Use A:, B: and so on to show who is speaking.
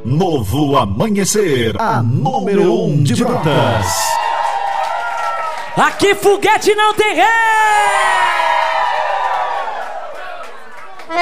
A: Novo Amanhecer, a número 1 de Brotas.
B: Aqui foguete não tem ré!